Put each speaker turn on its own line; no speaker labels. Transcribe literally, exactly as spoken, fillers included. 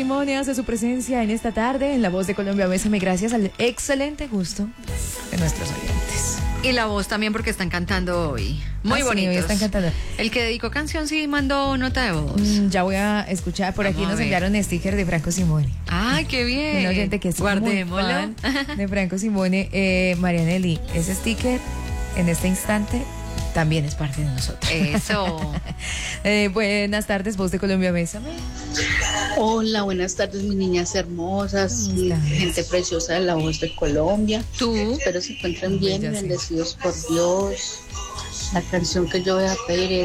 Simone hace su presencia en esta tarde en La Voz de Colombia. Bésame, gracias al excelente gusto de nuestros oyentes.
Y la voz también, porque están cantando hoy. Muy
ah,
bonitos.
Sí, hoy están cantando.
El que dedicó canción sí mandó nota de voz.
Mm, ya voy a escuchar. Por
Vamos
aquí
a
nos
ver.
enviaron sticker de Franco Simone.
¡Ay, qué bien!
Un oyente que es
Guardémoslo.
muy fan de Franco Simone. Eh, Marianelli, ese sticker en este instante también es parte de nosotros.
Eso.
eh, buenas tardes, Voz de Colombia, bésame.
Hola, buenas tardes, mis niñas hermosas,
¿Cómo estás?
gente preciosa de La Voz de Colombia.
Tú.
Espero se encuentren bien y
Bella, sí.
bendecidos por Dios. La canción que yo voy a pedir es